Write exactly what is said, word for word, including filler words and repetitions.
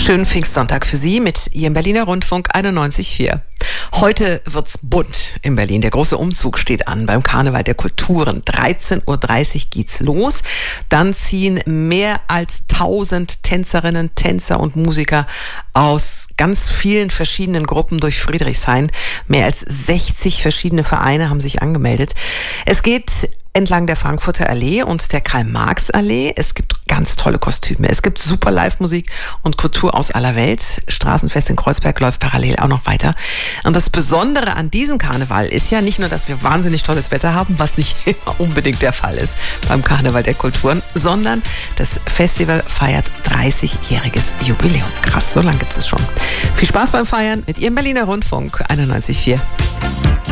Schönen Pfingstsonntag für Sie mit Ihrem Berliner Rundfunk einundneunzig Komma vier. Heute wird's bunt in Berlin. Der große Umzug steht an beim Karneval der Kulturen. dreizehn Uhr dreißig geht's los. Dann ziehen mehr als tausend Tänzerinnen, Tänzer und Musiker aus ganz vielen verschiedenen Gruppen durch Friedrichshain. Mehr als sechzig verschiedene Vereine haben sich angemeldet. Es geht entlang der Frankfurter Allee und der Karl-Marx-Allee. Es gibt ganz tolle Kostüme. Es gibt super Live-Musik und Kultur aus aller Welt. Straßenfest in Kreuzberg läuft parallel auch noch weiter. Und das Besondere an diesem Karneval ist ja nicht nur, dass wir wahnsinnig tolles Wetter haben, was nicht immer unbedingt der Fall ist beim Karneval der Kulturen, sondern das Festival feiert dreißigjähriges Jubiläum. Krass, so lange gibt es schon. Viel Spaß beim Feiern mit Ihrem Berliner Rundfunk einundneunzig Komma vier.